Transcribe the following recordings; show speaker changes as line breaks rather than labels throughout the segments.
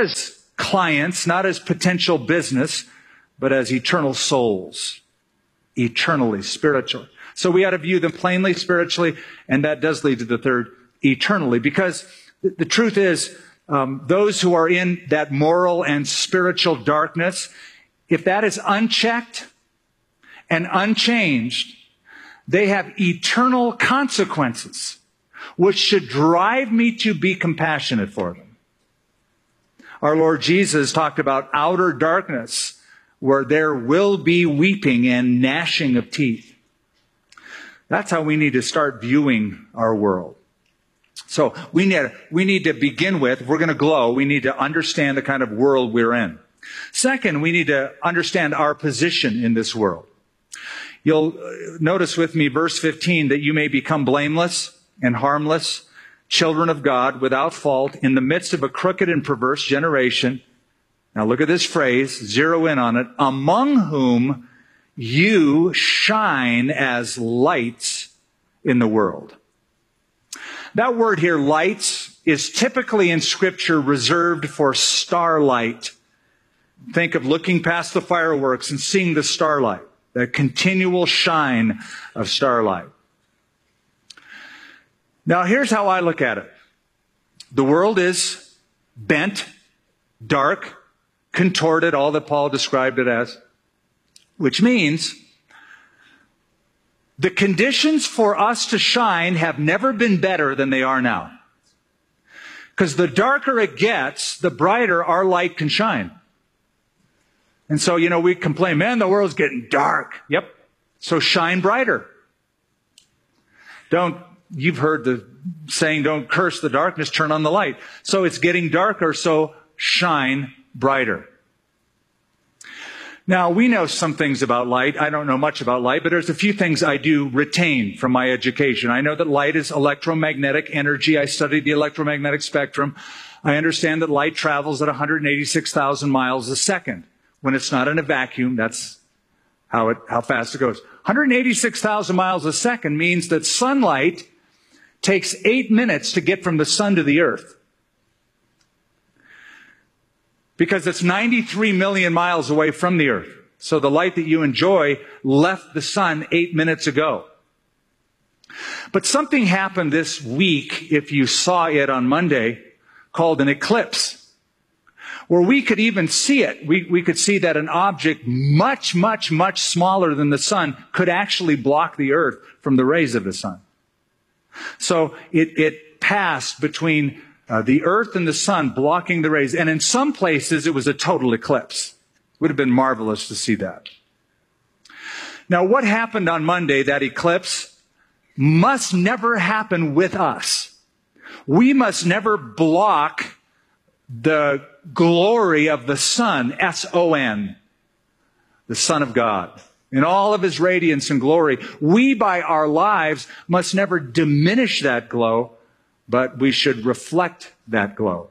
as clients, not as potential business, but as eternal souls, eternally, spiritually. So we ought to view them plainly, spiritually, and that does lead to the third, eternally, because the truth is, those who are in that moral and spiritual darkness, if that is unchecked and unchanged, they have eternal consequences, which should drive me to be compassionate for them. Our Lord Jesus talked about outer darkness, where there will be weeping and gnashing of teeth. That's how we need to start viewing our world. So we need to begin with, if we're going to glow, we need to understand the kind of world we're in. Second, we need to understand our position in this world. You'll notice with me verse 15, that you may become blameless and harmless, children of God, without fault, in the midst of a crooked and perverse generation. Now look at this phrase, zero in on it, among whom you shine as lights in the world. That word here, lights, is typically in Scripture reserved for starlight. Think of looking past the fireworks and seeing the starlight, that continual shine of starlight. Now, here's how I look at it. The world is bent, dark, contorted, all that Paul described it as, which means the conditions for us to shine have never been better than they are now. Because the darker it gets, the brighter our light can shine. And so, we complain, man, the world's getting dark. Yep. So shine brighter. You've heard the saying, don't curse the darkness, turn on the light. So it's getting darker, so shine brighter. Now, we know some things about light. I don't know much about light, but there's a few things I do retain from my education. I know that light is electromagnetic energy. I studied the electromagnetic spectrum. I understand that light travels at 186,000 miles a second. When it's not in a vacuum, that's how fast it goes. 186,000 miles a second means that sunlight takes 8 minutes to get from the sun to the earth. Because it's 93 million miles away from the earth. So the light that you enjoy left the sun 8 minutes ago. But something happened this week, if you saw it on Monday, called an eclipse, where we could even see it. We could see that an object much, much, much smaller than the sun could actually block the earth from the rays of the sun. So it passed between the earth and the sun, blocking the rays. And in some places, it was a total eclipse. Would have been marvelous to see that. Now, what happened on Monday, that eclipse, must never happen with us. We must never block the glory of the sun, S-O-N, the Son of God, in all of his radiance and glory. We, by our lives, must never diminish that glow, but we should reflect that glow.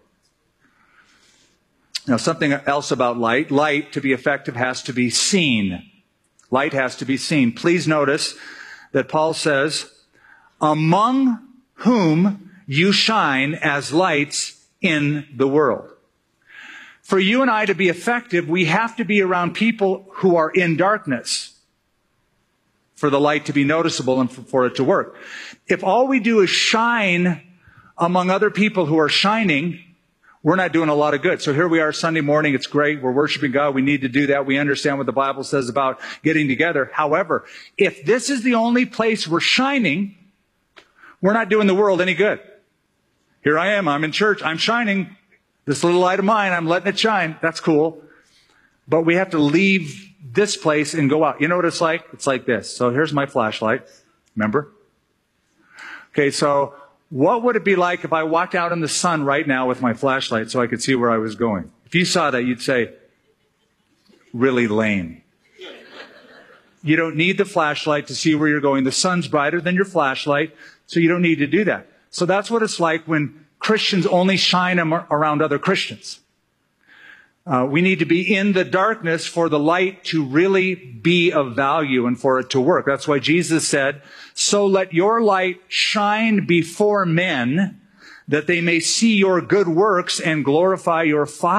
Now, something else about light. Light, to be effective, has to be seen. Light has to be seen. Please notice that Paul says, among whom you shine as lights in the world. For you and I to be effective, we have to be around people who are in darkness for the light to be noticeable and for it to work. If all we do is shine among other people who are shining, we're not doing a lot of good. So here we are Sunday morning. It's great. We're worshiping God. We need to do that. We understand what the Bible says about getting together. However, if this is the only place we're shining, we're not doing the world any good. Here I am. I'm in church. I'm shining. This little light of mine, I'm letting it shine. That's cool. But we have to leave this place and go out. You know what it's like? It's like this. So here's my flashlight. Remember? Okay, so what would it be like if I walked out in the sun right now with my flashlight so I could see where I was going? If you saw that, you'd say, really lame. You don't need the flashlight to see where you're going. The sun's brighter than your flashlight, so you don't need to do that. So that's what it's like when Christians only shine around other Christians. We need to be in the darkness for the light to really be of value and for it to work. That's why Jesus said, so let your light shine before men, that they may see your good works and glorify your Father